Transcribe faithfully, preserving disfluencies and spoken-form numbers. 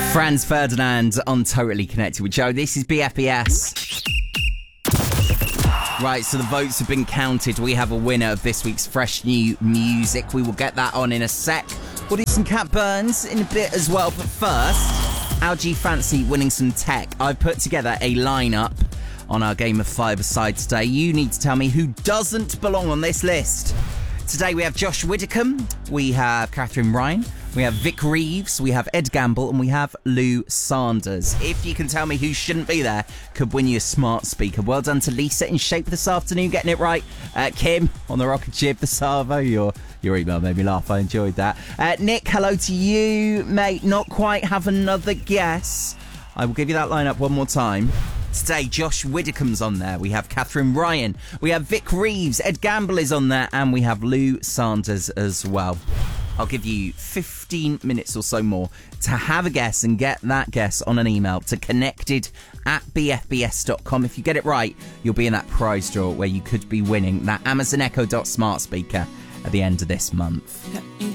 Franz Ferdinand on Totally Connected with Joe. This is B F B S. Right, so the votes have been counted. We have a winner of this week's Fresh New Music. We will get that on in a sec. We'll do some Cat Burns in a bit as well. But first, Algie Fancy winning some tech. I've put together a lineup on our Game of Five-a-side today. You need to tell me who doesn't belong on this list. Today we have Josh Widdicombe, we have Catherine Ryan, we have Vic Reeves, we have Ed Gamble, and we have Lou Sanders. If you can tell me who shouldn't be there, could win you a smart speaker. Well done to Lisa in Shape this afternoon, getting it right. Uh, Kim on the Rocket Jib, the Savo, your your email made me laugh, I enjoyed that. Uh, Nick, hello to you, mate. Not quite have another guess. I will give you that lineup one more time. Today, Josh Widdicombe's on there. We have Catherine Ryan. We have Vic Reeves. Ed Gamble is on there. And we have Lou Sanders as well. I'll give you fifteen minutes or so more to have a guess and get that guess on an email to connected at b f b s dot com. If you get it right, you'll be in that prize draw where you could be winning that Amazon Echo Dot smart speaker at the end of this month.